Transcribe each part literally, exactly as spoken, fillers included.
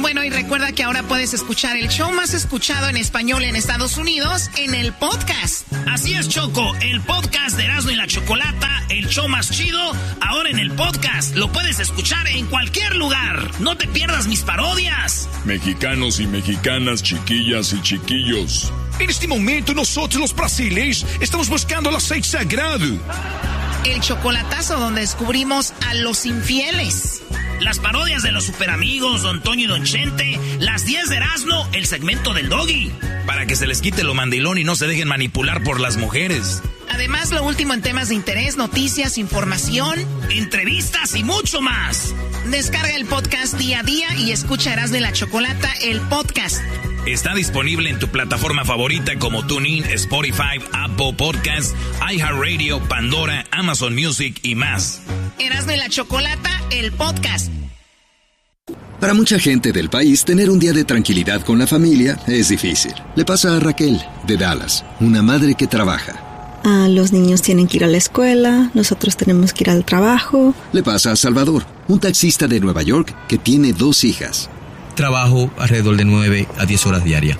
Bueno, y recuerda que ahora puedes escuchar el show más escuchado en español en Estados Unidos en el podcast. Así es, Choco, el podcast de Erasmo y la Chocolata, el show más chido, ahora en el podcast. Lo puedes escuchar en cualquier lugar. No te pierdas mis parodias. Mexicanos y mexicanas, chiquillas y chiquillos. En este momento nosotros los brasileños estamos buscando el aceite sagrado. El chocolatazo donde descubrimos a los infieles. Las parodias de los superamigos, Don Toño y Don Chente. Las diez de Erasmo, el segmento del Doggy. Para que se les quite lo mandilón y no se dejen manipular por las mujeres. Además, lo último en temas de interés, noticias, información, entrevistas y mucho más. Descarga el podcast día a día y escucha Erasmo y la Chocolata, el podcast. Está disponible en tu plataforma favorita como TuneIn, Spotify, Apple Podcasts, iHeartRadio, Pandora, Amazon Music y más. Erasmo y la Chocolata, el podcast. Para mucha gente del país, tener un día de tranquilidad con la familia es difícil. Le pasa a Raquel, de Dallas, una madre que trabaja. Ah, los niños tienen que ir a la escuela, nosotros tenemos que ir al trabajo. Le pasa a Salvador, un taxista de Nueva York que tiene dos hijas. Trabajo alrededor de nueve a diez horas diarias.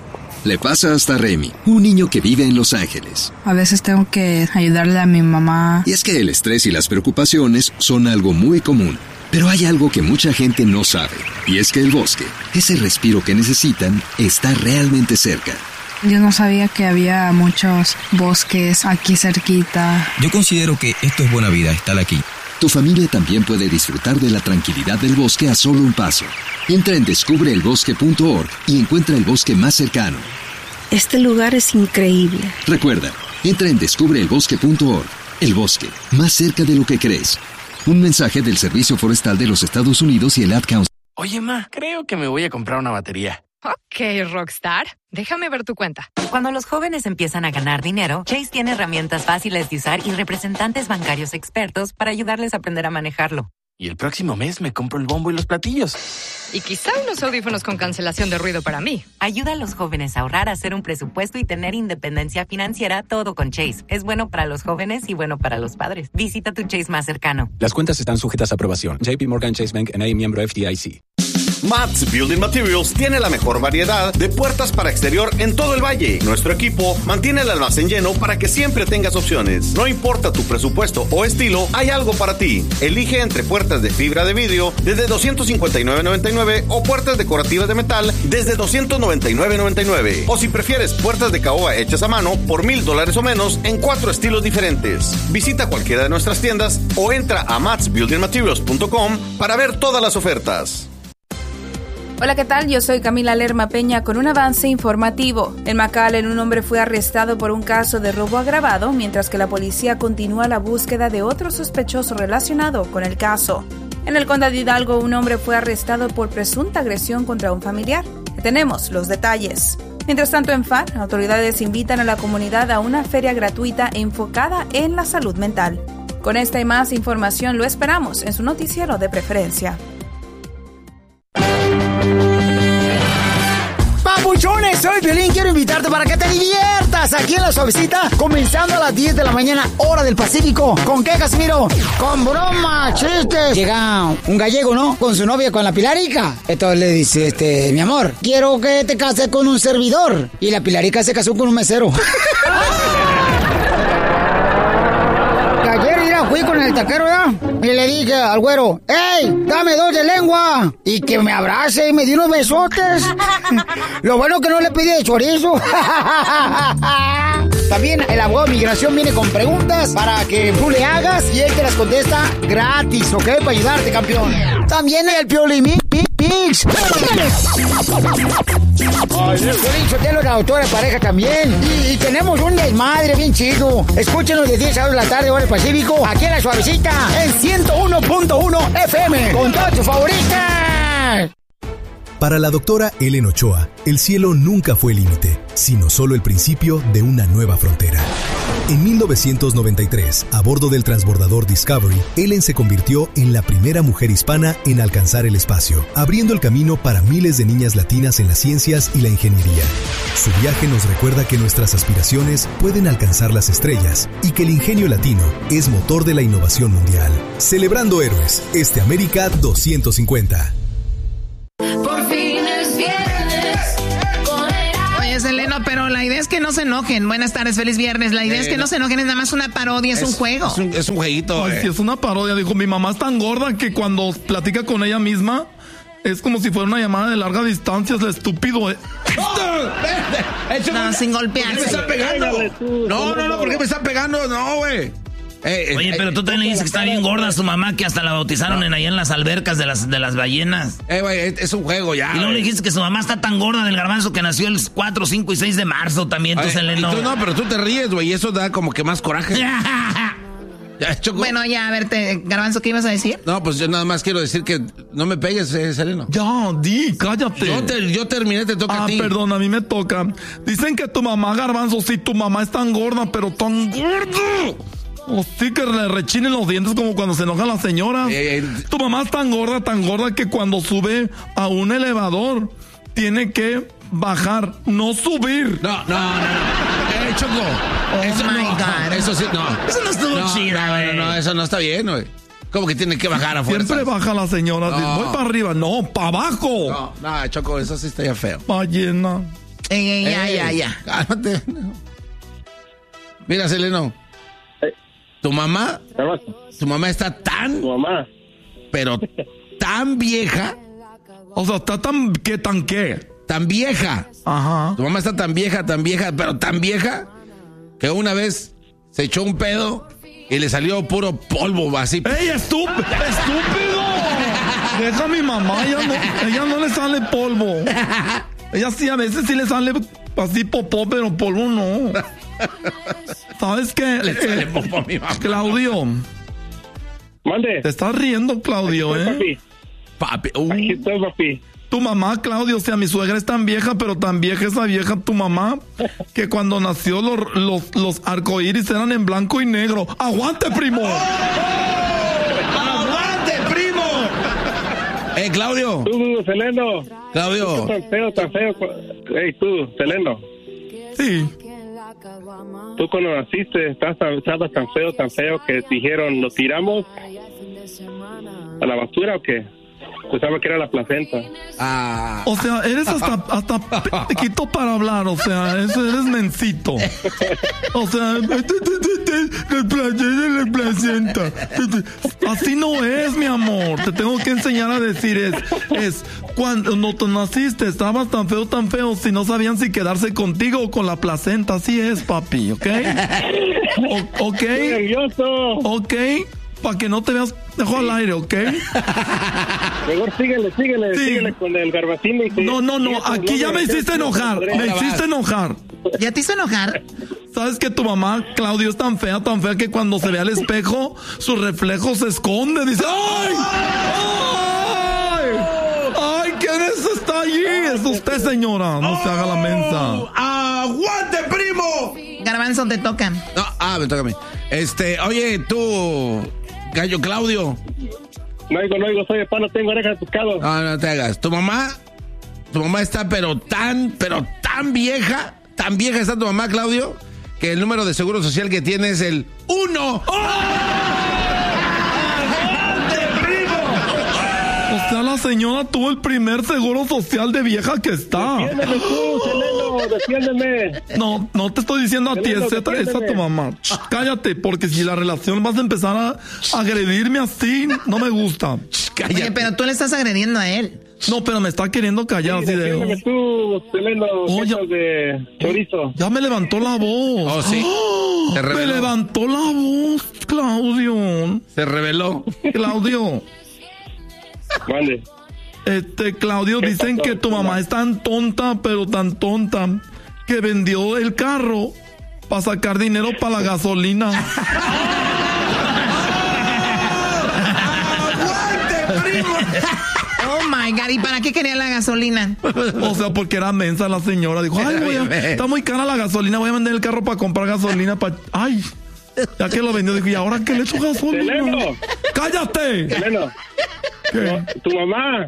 Le pasa hasta Remy, un niño que vive en Los Ángeles. A veces tengo que ayudarle a mi mamá. Y es que el estrés y las preocupaciones son algo muy común. Pero hay algo que mucha gente no sabe, y es que el bosque, ese respiro que necesitan, está realmente cerca. Yo no sabía que había muchos bosques aquí cerquita. Yo considero que esto es buena vida, estar aquí. Tu familia también puede disfrutar de la tranquilidad del bosque a solo un paso. Entra en descubre el bosque punto org y encuentra el bosque más cercano. Este lugar es increíble. Recuerda, entra en descubre el bosque punto org. El bosque, más cerca de lo que crees. Un mensaje del Servicio Forestal de los Estados Unidos y el Ad Council. Oye, ma, creo que me voy a comprar una batería. Ok, Rockstar. Déjame ver tu cuenta. Cuando los jóvenes empiezan a ganar dinero, Chase tiene herramientas fáciles de usar y representantes bancarios expertos para ayudarles a aprender a manejarlo. Y el próximo mes me compro el bombo y los platillos. Y quizá unos audífonos con cancelación de ruido para mí. Ayuda a los jóvenes a ahorrar, a hacer un presupuesto y tener independencia financiera, todo con Chase. Es bueno para los jóvenes y bueno para los padres. Visita tu Chase más cercano. Las cuentas están sujetas a aprobación. J P Morgan Chase Bank N A, miembro F D I C. Mats Building Materials tiene la mejor variedad de puertas para exterior en todo el valle. Nuestro equipo mantiene el almacén lleno para que siempre tengas opciones. No importa tu presupuesto o estilo, hay algo para ti. Elige entre puertas de fibra de vidrio desde doscientos cincuenta y nueve noventa y nueve o puertas decorativas de metal desde doscientos noventa y nueve noventa y nueve. O si prefieres puertas de caoba hechas a mano por mil dólares o menos en cuatro estilos diferentes. Visita cualquiera de nuestras tiendas o entra a mats building materials punto com para ver todas las ofertas. Hola, ¿qué tal? Yo soy Camila Lerma Peña con un avance informativo. En McAllen, un hombre fue arrestado por un caso de robo agravado, mientras que la policía continúa la búsqueda de otro sospechoso relacionado con el caso. En el condado de Hidalgo, un hombre fue arrestado por presunta agresión contra un familiar. Tenemos los detalles. Mientras tanto, en F A R, autoridades invitan a la comunidad a una feria gratuita enfocada en la salud mental. Con esta y más información lo esperamos en su noticiero de preferencia. Papuchones, soy Piolín, quiero invitarte para que te diviertas aquí en La Suavecita, comenzando a las diez de la mañana, hora del Pacífico. ¿Con qué, Casimiro? Con bromas, chistes. Llega un gallego, ¿no? Con su novia, con la Pilarica. Entonces le dice, este, mi amor, quiero que te cases con un servidor. Y la Pilarica se casó con un mesero. Ayer, mira, fui con el taquero, ¿ya? Y le dije al güero, ¡ey, dame dos de lengua! Y que me abrace y me dio unos besotes. Lo bueno que no le pedí de chorizo. También el abogado de migración viene con preguntas para que tú le hagas y él te las contesta gratis, ¿ok? Para ayudarte, campeón. También el Piolín Mix. Piolín Sotelo, la autora de pareja también. Y, y tenemos un desmadre bien chido. Escúchenos de diez a dos de la tarde, hora del Pacífico, aquí en La Suavecita, en ciento uno punto uno F M, con todas tus favoritas. Para la doctora Ellen Ochoa, el cielo nunca fue límite, sino solo el principio de una nueva frontera. En mil novecientos noventa y tres, a bordo del transbordador Discovery, Ellen se convirtió en la primera mujer hispana en alcanzar el espacio, abriendo el camino para miles de niñas latinas en las ciencias y la ingeniería. Su viaje nos recuerda que nuestras aspiraciones pueden alcanzar las estrellas y que el ingenio latino es motor de la innovación mundial. Celebrando héroes, este América doscientos cincuenta. Por fin no se enojen. Buenas tardes, feliz viernes. La idea eh, es que no. no se enojen, es nada más una parodia, es, es un juego. Es un, es un jueguito. Ay, eh. sí, es una parodia. Dijo, mi mamá es tan gorda que cuando platica con ella misma es como si fuera una llamada de larga distancia. Es el estúpido. Eh. No, sin golpearse. ¿Por qué me está pegando? No, no, no, ¿por qué me está pegando? No, güey. Eh, Oye, eh, pero tú también le dices que está bien gorda su mamá, que hasta la bautizaron no. en ahí en las albercas de las, de las ballenas. Eh, güey, es, es un juego ya. Y luego le dijiste que su mamá está tan gorda del garbanzo que nació el cuatro, cinco y seis de marzo también, tú se le no. No, pero tú te ríes, güey, y eso da como que más coraje. Ya, Choco. Bueno, ya, a ver, te, Garbanzo, ¿qué ibas a decir? No, pues yo nada más quiero decir que no me pegues, eh, Seleno. Ya, di, cállate. Yo, te, yo terminé, te toca ah, a ti. Ah, perdón, a mí me toca. Dicen que tu mamá, Garbanzo, sí, tu mamá es tan gorda, pero tan gorda. O sí que le rechinen los dientes como cuando se enojan las señoras. Eh, eh, tu mamá es tan gorda, tan gorda que cuando sube a un elevador tiene que bajar, no subir. No, no, no, no. Eh, Choco. Oh eso my no, God. Eso sí, no. Eso no estuvo no, chida, güey. No, no, eso no está bien, güey. ¿Cómo que tiene que bajar a fuerza? Siempre baja la señora. No. Voy para arriba. No, para abajo. No, no, Choco, eso sí está ya feo. Ballena. Ey, ey, ya, ey, ya, ya. Cálmate. Mira, Seleno. Tu mamá, tu mamá está tan, tu mamá, pero tan vieja, o sea, está tan, ¿qué tan qué? Tan vieja. Ajá. Tu mamá está tan vieja, tan vieja, pero tan vieja, que una vez se echó un pedo y le salió puro polvo, así. ¡Ey, estúpido! ¡Estúpido! Deja a mi mamá, ella no, ella no le sale polvo. Ella sí, a veces sí le sale así popó, pero polvo no. ¿Sabes qué? Le sale popó a mi mamá. Claudio. Mande. Te estás riendo, Claudio, estoy, ¿eh? Papi. Uh. Aquí estoy, papi. Tu mamá, Claudio, o sea, mi suegra es tan vieja, pero tan vieja esa vieja, tu mamá, que cuando nació los, los, los arcoíris eran en blanco y negro. ¡Aguante, primo! ¡Oh! ¡Aguante, primo! Eh, Claudio. Tú, Seleno. Claudio. Tan feo, tan feo. Ey, tú, Seleno. Sí. Tú cuando naciste estabas tan feo, tan feo que dijeron, ¿lo tiramos a la basura o qué? Pensaba que era la placenta. Ah. O sea, eres hasta, hasta pequito para hablar, o sea, eso eres mencito. O sea, la placenta. Así no es, mi amor. Te tengo que enseñar a decir es, es cuando no te naciste, estabas tan feo, tan feo, si no sabían si quedarse contigo o con la placenta. Así es, papi, ¿ok? O, ¿Ok? ¿Ok? Para que no te veas, dejo al aire, ¿ok? Mejor síguele, síguele, sí. síguele con el garbacín. Y no, no, no, aquí ya me hiciste enojar, me hiciste enojar. ¿Ya te hizo enojar? ¿Sabes que tu mamá, Claudio, es tan fea, tan fea que cuando se ve al espejo, su reflejo se esconde? Dice, ¡ay! ¡Ay! ¡Ay! ¿Quién es está allí? Es usted, señora. No se haga la mensa. ¡Aguante, primo! Garbanzo, te toca. No, ah, me toca a mí. Este, oye, tú, gallo Claudio. No oigo, no oigo, soy de pan, no tengo orejas de pescado. No, no te hagas. Tu mamá, tu mamá está pero tan, pero tan vieja, tan vieja está tu mamá, Claudio, que el número de seguro social que tiene es el uno. O sea, la señora tuvo el primer seguro social de vieja que está. Defiéndeme tú, Seleno, defiéndeme. No, no te estoy diciendo a Seleno, ti, esa, esa tu mamá. Ch, cállate, porque si la relación vas a empezar a agredirme así, no me gusta. Ch, Oye, pero tú le estás agrediendo a él. No, pero me está queriendo callar sí, así de... Defiéndeme tú, Seleno, oh, ya, de chorizo. Ya me levantó la voz. Oh, sí. ¡Oh! Se reveló. Me levantó la voz, Claudio. Se reveló. Claudio. Vale. Este, Claudio, dicen pasó? que tu mamá es tan tonta, pero tan tonta, que vendió el carro para sacar dinero para la gasolina. ¡Aguante, primo! Oh my God, ¿y para qué quería la gasolina? O sea, porque era mensa la señora. Dijo, ay, voy a, está muy cara la gasolina, voy a vender el carro para comprar gasolina para... Ay, ya que lo vendió, dijo, ¿y ahora qué le echo gasolina? Seleno. ¡Cállate! Seleno. ¿Qué? Tu mamá.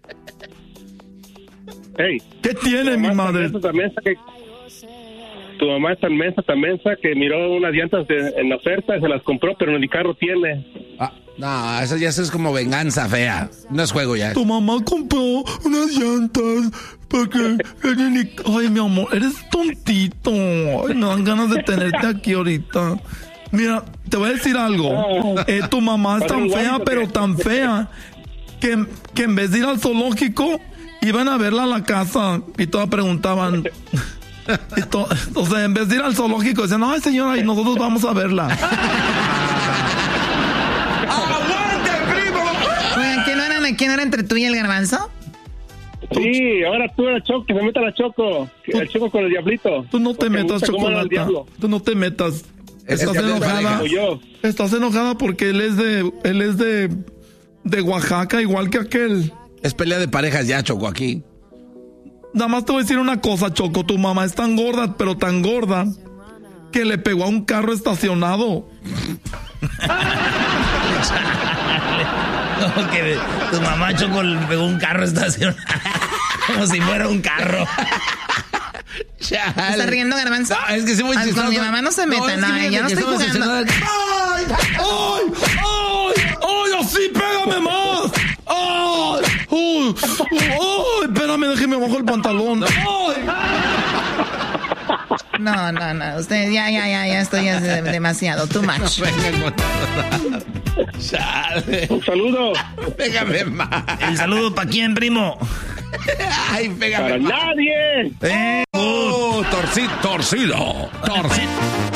Hey. ¿Qué tiene mi madre? Que, tu mamá es tan mensa, tan mensa que miró unas llantas de, en la oferta y se las compró, pero ni carro tiene. Ah, No, eso ya eso es como venganza fea. No es juego ya. Tu mamá compró unas llantas porque... Ay, mi amor, eres tontito. Ay, me dan ganas de tenerte aquí ahorita. Mira, te voy a decir algo. Eh, tu mamá es tan fea, pero tan fea, que, que en vez de ir al zoológico, iban a verla a la casa y todas preguntaban... Y to, o sea, en vez de ir al zoológico, decían, ay, señora, y nosotros vamos a verla. Oigan, ¿quién era, ¿quién era entre tú y el Garbanzo? Sí, ahora tú eres Choco, que se meta la Choco. El Choco con el diablito. Tú no te metas, Chocolata. Tú no te metas. Estás enojada. Estás enojada porque él es de, él es de, de Oaxaca, igual que aquel. Es pelea de parejas ya, Choco, aquí. Nada más te voy a decir una cosa, Choco. Tu mamá es tan gorda, pero tan gorda, que le pegó a un carro estacionado. Como que tu mamá, Choco, le pegó un carro estacionado. Como si fuera un carro. ¿Estás riendo, Garbanzo? No, es que sí muy chistoso. Con mi mamá no se meta, no, no, ya no estoy jugando. ¡Ay! ¡Ay! ¡Ay! ¡Ay! ¡Así, pégame más! ¡Ay! ¡Ay! ¡Ay! Espérame, déjeme bajo el pantalón. ¡Ay! No, no, no. Usted ya, ya, ya, ya estoy ya es demasiado. Too much. Un saludo. Pégame más. ¿El saludo para quién, primo? Ay, pégame para más. nadie. Eh, oh, torcido, torcido, torcido.